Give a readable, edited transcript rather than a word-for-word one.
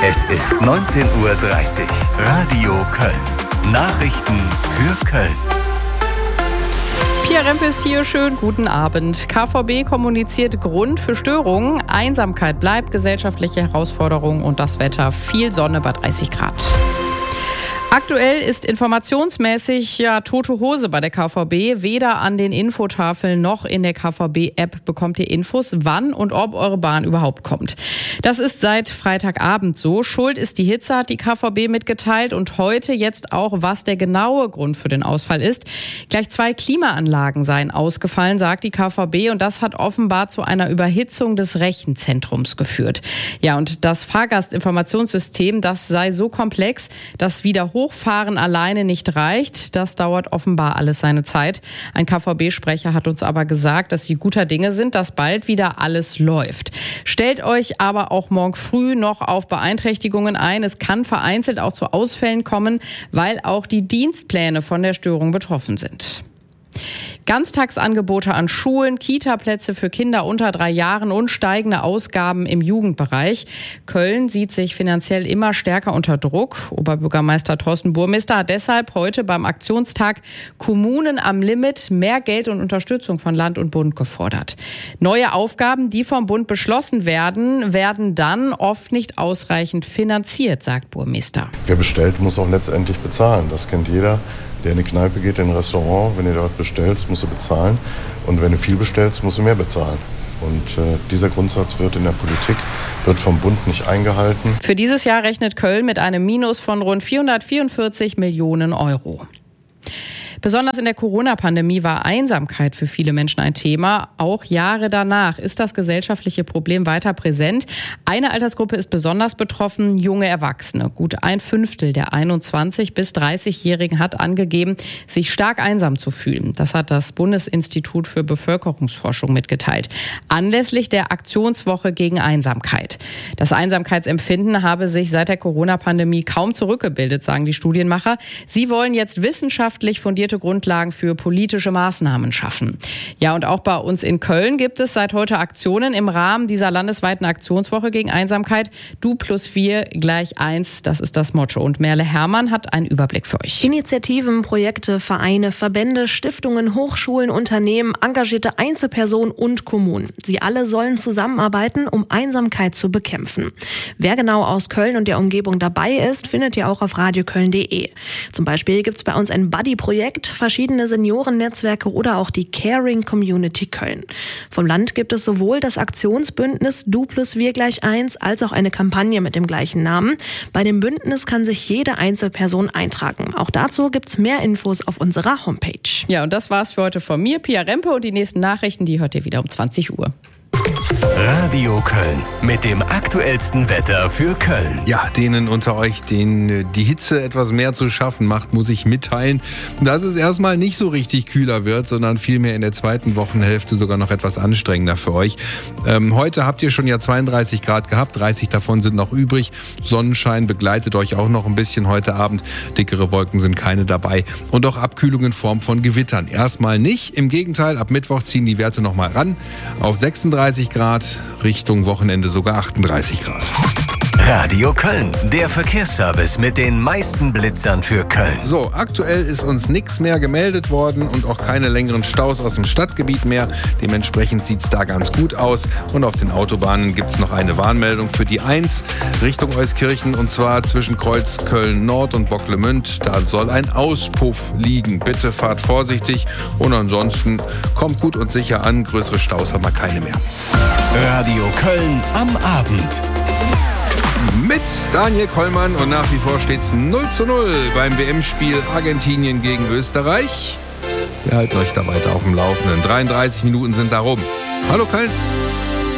Es ist 19:30 Uhr. Radio Köln. Nachrichten für Köln. Pia Rempe ist hier, schönen guten Abend. KVB kommuniziert Grund für Störungen. Einsamkeit bleibt, gesellschaftliche Herausforderungen und das Wetter. Viel Sonne bei 30 Grad. Aktuell ist informationsmäßig tote Hose bei der KVB. Weder an den Infotafeln noch in der KVB-App bekommt ihr Infos, wann und ob eure Bahn überhaupt kommt. Das ist seit Freitagabend so. Schuld ist die Hitze, hat die KVB mitgeteilt. Und heute jetzt auch, was der genaue Grund für den Ausfall ist. Gleich 2 Klimaanlagen seien ausgefallen, sagt die KVB. Und das hat offenbar zu einer Überhitzung des Rechenzentrums geführt. Ja, und das Fahrgastinformationssystem, das sei so komplex, dass Hochfahren alleine nicht reicht. Das dauert offenbar alles seine Zeit. Ein KVB-Sprecher hat uns aber gesagt, dass sie guter Dinge sind, dass bald wieder alles läuft. Stellt euch aber auch morgen früh noch auf Beeinträchtigungen ein. Es kann vereinzelt auch zu Ausfällen kommen, weil auch die Dienstpläne von der Störung betroffen sind. Ganztagsangebote an Schulen, Kita-Plätze für Kinder unter 3 Jahren und steigende Ausgaben im Jugendbereich. Köln sieht sich finanziell immer stärker unter Druck. Oberbürgermeister Thorsten Burmester hat deshalb heute beim Aktionstag Kommunen am Limit mehr Geld und Unterstützung von Land und Bund gefordert. Neue Aufgaben, die vom Bund beschlossen werden, werden dann oft nicht ausreichend finanziert, sagt Burmester. Wer bestellt, muss auch letztendlich bezahlen. Das kennt jeder. Der in eine Kneipe geht, in ein Restaurant, wenn du dort bestellst, musst du bezahlen. Und wenn du viel bestellst, musst du mehr bezahlen. Und dieser Grundsatz wird in der Politik, wird vom Bund nicht eingehalten. Für dieses Jahr rechnet Köln mit einem Minus von rund 444 Millionen Euro. Besonders in der Corona-Pandemie war Einsamkeit für viele Menschen ein Thema. Auch Jahre danach ist das gesellschaftliche Problem weiter präsent. Eine Altersgruppe ist besonders betroffen, junge Erwachsene. Gut 1/5 der 21- bis 30-Jährigen hat angegeben, sich stark einsam zu fühlen. Das hat das Bundesinstitut für Bevölkerungsforschung mitgeteilt. Anlässlich der Aktionswoche gegen Einsamkeit. Das Einsamkeitsempfinden habe sich seit der Corona-Pandemie kaum zurückgebildet, sagen die Studienmacher. Sie wollen jetzt wissenschaftlich fundierte Grundlagen für politische Maßnahmen schaffen. Ja, und auch bei uns in Köln gibt es seit heute Aktionen im Rahmen dieser landesweiten Aktionswoche gegen Einsamkeit. Du plus 4 = 1, das ist das Motto. Und Merle Herrmann hat einen Überblick für euch. Initiativen, Projekte, Vereine, Verbände, Stiftungen, Hochschulen, Unternehmen, engagierte Einzelpersonen und Kommunen. Sie alle sollen zusammenarbeiten, um Einsamkeit zu bekämpfen. Wer genau aus Köln und der Umgebung dabei ist, findet ihr auch auf radioköln.de. Zum Beispiel gibt es bei uns ein Buddy-Projekt, verschiedene Seniorennetzwerke oder auch die Caring Community Köln. Vom Land gibt es sowohl das Aktionsbündnis Du plus wir = 1 als auch eine Kampagne mit dem gleichen Namen. Bei dem Bündnis kann sich jede Einzelperson eintragen. Auch dazu gibt es mehr Infos auf unserer Homepage. Ja, und das war's für heute von mir, Pia Rempe, und die nächsten Nachrichten, die hört ihr wieder um 20 Uhr. Radio Köln mit dem aktuellsten Wetter für Köln. Ja, denen unter euch, denen die Hitze etwas mehr zu schaffen macht, muss ich mitteilen, dass es erstmal nicht so richtig kühler wird, sondern vielmehr in der zweiten Wochenhälfte sogar noch etwas anstrengender für euch. Heute habt ihr schon 32 Grad gehabt, 30 davon sind noch übrig. Sonnenschein begleitet euch auch noch ein bisschen heute Abend. Dickere Wolken sind keine dabei. Und auch Abkühlung in Form von Gewittern. Erstmal nicht, im Gegenteil, ab Mittwoch ziehen die Werte nochmal ran auf 36 Grad, Richtung Wochenende sogar 38 Grad. Radio Köln, der Verkehrsservice mit den meisten Blitzern für Köln. So, aktuell ist uns nichts mehr gemeldet worden und auch keine längeren Staus aus dem Stadtgebiet mehr. Dementsprechend sieht es da ganz gut aus. Und auf den Autobahnen gibt es noch eine Warnmeldung für die 1 Richtung Euskirchen, und zwar zwischen Kreuz Köln Nord und Bocklemünd. Da soll ein Auspuff liegen. Bitte fahrt vorsichtig und ansonsten kommt gut und sicher an. Größere Staus haben wir keine mehr. Radio Köln am Abend. Mit Daniel Kollmann, und nach wie vor steht es 0:0 beim WM-Spiel Argentinien gegen Österreich. Wir halten euch da weiter auf dem Laufenden. 33 Minuten sind da rum. Hallo Köln.